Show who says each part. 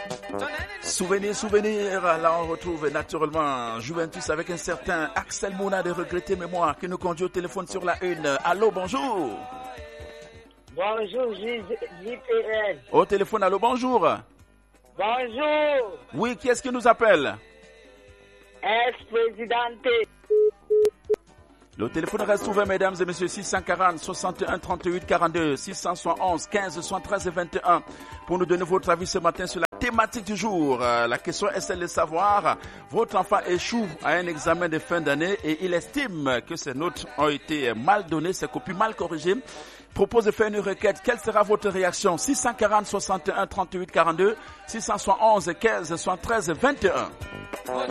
Speaker 1: Souvenir, là on retrouve naturellement Juventus avec un certain Axel Mouna de regretter mémoire qui nous conduit au téléphone sur la une. Allô, bonjour.
Speaker 2: Bonjour, JPN.
Speaker 1: Au téléphone, allô, bonjour.
Speaker 2: Bonjour.
Speaker 1: Oui, qui est-ce qui nous appelle?
Speaker 2: Ex-présidente.
Speaker 1: Le téléphone reste ouvert, mesdames et messieurs, 640 61 38 42, 671 15 73 21. Pour nous donner votre avis ce matin sur la thématique du jour. La question est celle de savoir, votre enfant échoue à un examen de fin d'année et il estime que ses notes ont été mal données, ses copies mal corrigées. Propose de faire une requête. Quelle sera votre réaction? 640 61 38 42, 671 15 73 21.